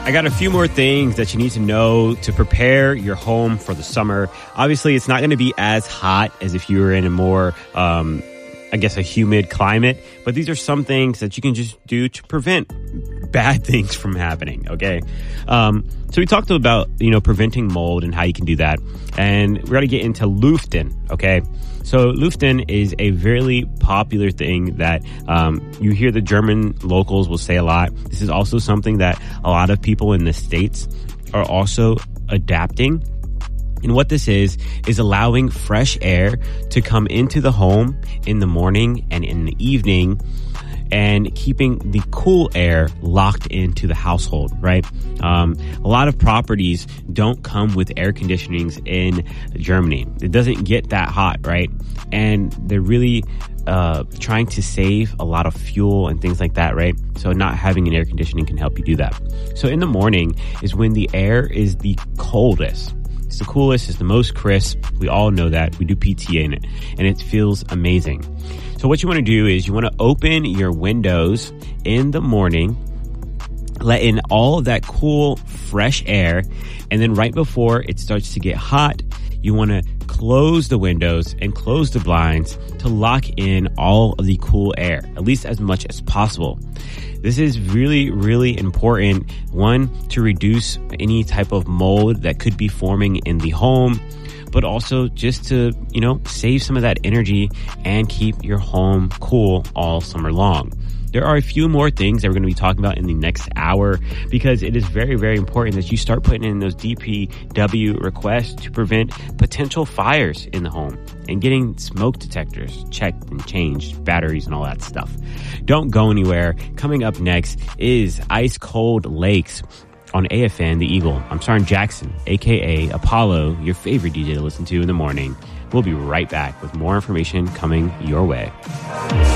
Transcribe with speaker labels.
Speaker 1: I got a few more things that you need to know to prepare your home for the summer. Obviously, it's not going to be as hot as if you were in a more, a humid climate. But these are some things that you can just do to prevent bad things from happening, okay? So we talked about, preventing mold and how you can do that. And we're going to get into Luften, okay? So Luften is a very popular thing that you hear the German locals will say a lot. This is also something that a lot of people in the States are also adapting. And what this is allowing fresh air to come into the home in the morning and in the evening, and keeping the cool air locked into the household, right? A lot of properties don't come with air conditionings in Germany. It doesn't get that hot, right? And they're really trying to save a lot of fuel and things like that, right? So not having an air conditioning can help you do that. So in the morning is when the air is the coldest. It's the coolest, it's the most crisp. We all know that. We do PTA in it, and it feels amazing. So what you want to do is you want to open your windows in the morning, let in all of that cool, fresh air, and then right before it starts to get hot, you want to close the windows and close the blinds to lock in all of the cool air, at least as much as possible. This is really, really important. One, to reduce any type of mold that could be forming in the home, but also just to, save some of that energy and keep your home cool all summer long. There are a few more things that we're going to be talking about in the next hour, because it is very, very important that you start putting in those DPW requests to prevent potential fires in the home and getting smoke detectors checked and changed, batteries and all that stuff. Don't go anywhere. Coming up next is Ice Cold Lakes on AFN The Eagle. I'm Sarn Jackson, aka Apollo, your favorite DJ to listen to in the morning. We'll be right back with more information coming your way.